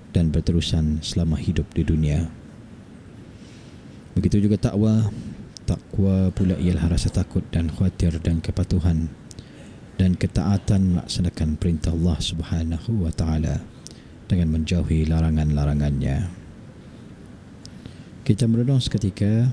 dan berterusan selama hidup di dunia. Begitu juga takwa. Takwa pula ialah rasa takut dan khawatir dan kepatuhan dan ketaatan melaksanakan perintah Allah Subhanahu wa taala dengan menjauhi larangan-larangannya. Kita merenung seketika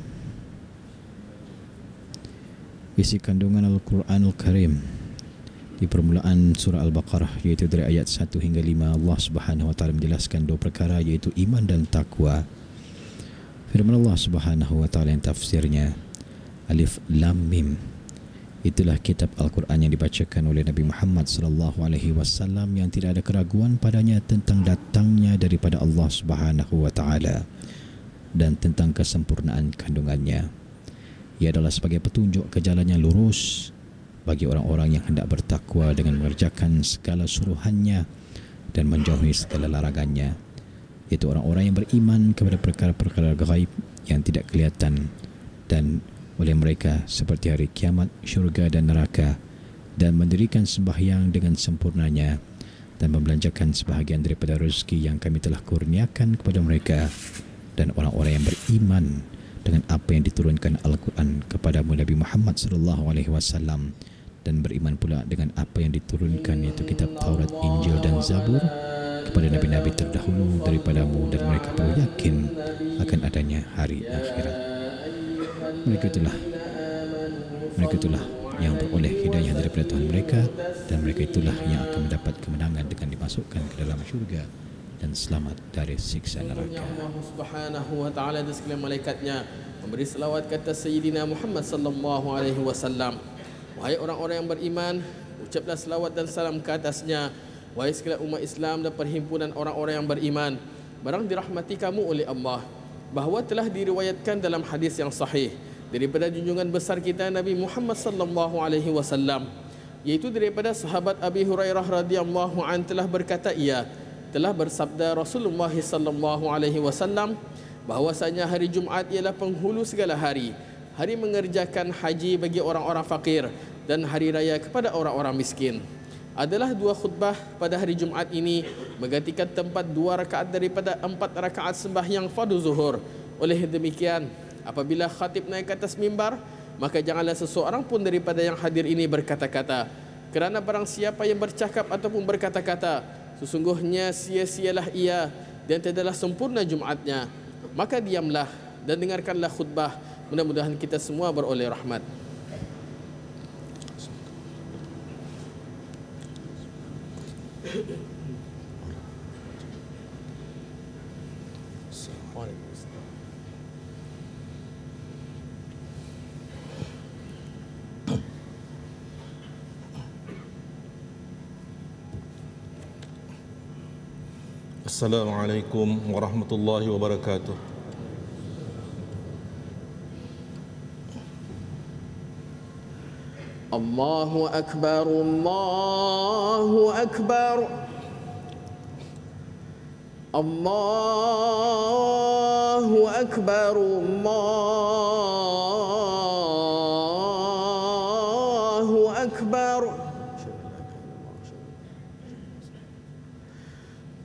isi kandungan Al-Quranul Karim di permulaan surah Al-Baqarah, iaitu dari ayat 1 hingga 5. Allah Subhanahu wa taala menjelaskan dua perkara, iaitu iman dan takwa. Firman Allah Subhanahu wa taala yang tafsirnya Alif Lam Mim, itulah kitab Al-Quran yang dibacakan oleh Nabi Muhammad sallallahu alaihi wasallam yang tidak ada keraguan padanya tentang datangnya daripada Allah Subhanahu wa taala dan tentang kesempurnaan kandungannya. Ia adalah sebagai petunjuk ke jalan yang lurus bagi orang-orang yang hendak bertakwa dengan mengerjakan segala suruhannya dan menjauhi segala larangannya. Itu orang-orang yang beriman kepada perkara-perkara gaib yang tidak kelihatan dan oleh mereka seperti hari kiamat, syurga dan neraka, dan mendirikan sembahyang dengan sempurnanya dan membelanjakan sebahagian daripada rezeki yang kami telah kurniakan kepada mereka, dan orang-orang yang beriman dengan apa yang diturunkan Al-Quran kepadamu Nabi Muhammad sallallahu alaihi wasallam, dan beriman pula dengan apa yang diturunkan, yaitu kitab Taurat, Injil dan Zabur kepada nabi-nabi terdahulu daripadamu, dan mereka perlu yakin akan adanya hari akhirat. Mereka itulah yang beroleh hidayah daripada Tuhan mereka, dan mereka itulah yang akan mendapat kemenangan dengan dimasukkan ke dalam syurga dan selamat dari siksa neraka. Allah Subhanahu wa taala dan sekalian malaikatnya memberi selawat kata Sayyidina Muhammad sallallahu alaihi wasallam. Wahai orang-orang yang beriman, ucaplah selawat dan salam ke atasnya. Wahai sekalian umat Islam dan perhimpunan orang-orang yang beriman, barang dirahmati kamu oleh Allah, bahawa telah diriwayatkan dalam hadis yang sahih daripada junjungan besar kita Nabi Muhammad sallallahu alaihi wasallam, iaitu daripada sahabat Abi Hurairah radhiyallahu an telah berkata, ia telah bersabda Rasulullah sallallahu alaihi wasallam bahwasanya hari Jumaat ialah penghulu segala hari, hari mengerjakan haji bagi orang-orang fakir dan hari raya kepada orang-orang miskin. Adalah dua khutbah pada hari Jumaat ini menggantikan tempat 2 rakaat daripada 4 rakaat sembahyang fardu zuhur. Oleh demikian, apabila khatib naik ke atas mimbar, maka janganlah seseorang pun daripada yang hadir ini berkata-kata, kerana barang siapa yang bercakap ataupun berkata-kata, sesungguhnya sia-sialah ia dan tidaklah sempurna Jumaatnya, maka diamlah dan dengarkanlah khutbah. Mudah-mudahan kita semua beroleh rahmat. Assalamualaikum warahmatullahi wabarakatuh. Allahu Akbar, Allahu Akbar, Allahu Akbar, Allahu